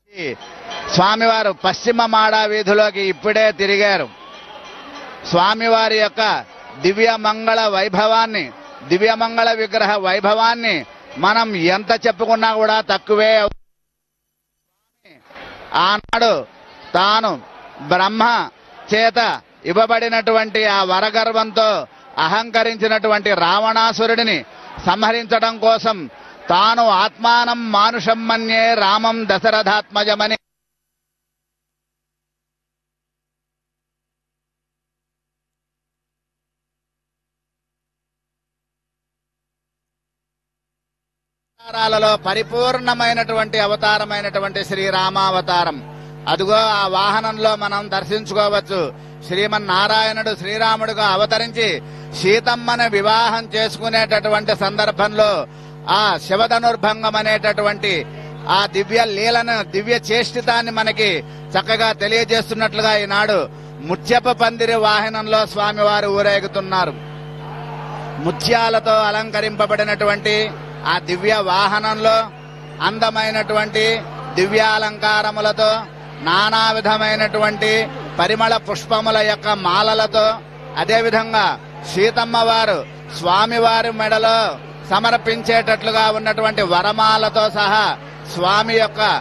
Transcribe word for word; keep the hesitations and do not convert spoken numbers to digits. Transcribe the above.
స్వామివారు పశ్చిమ మాడా వీధిలోకి ఇప్పుడే తిరిగారు. స్వామివారి యొక్క దివ్యమంగళ వైభవాన్ని, దివ్యమంగళ విగ్రహ వైభవాన్ని మనం ఎంత చెప్పుకున్నా కూడా తక్కువే. ఆనాడు తాను బ్రహ్మ చేత ఇవ్వబడినటువంటి ఆ వరగర్వంతో అహంకరించినటువంటి రావణాసురుడిని సంహరించడం కోసం తాను ఆత్మానం మానుషం మన్యే రామం దశరథాత్మజమని అవతారాలలో పరిపూర్ణమైనటువంటి అవతారమైనటువంటి శ్రీరామావతారం. అదుగో ఆ వాహనంలో మనం దర్శించుకోవచ్చు. శ్రీమన్నారాయణుడు శ్రీరాముడుగా అవతరించి సీతమ్మను వివాహం చేసుకునేటటువంటి సందర్భంలో ఆ శివధనుర్భంగం అనేటటువంటి ఆ దివ్య లీలను, దివ్య చేష్టితాన్ని మనకి చక్కగా తెలియజేస్తున్నట్లుగా ఈనాడు ముత్యపు పందిరి వాహనంలో స్వామివారు ఊరేగుతున్నారు. ముత్యాలతో అలంకరింపబడినటువంటి ఆ దివ్య వాహనంలో అందమైనటువంటి దివ్యాలంకారములతో, నానా విధమైనటువంటి పరిమళ పుష్పముల యొక్క మాలలతో, అదేవిధంగా సీతమ్మ వారు స్వామివారి మెడలో సమర్పించేటట్లుగా ఉన్నటువంటి వరమాలతో సహా స్వామి యొక్క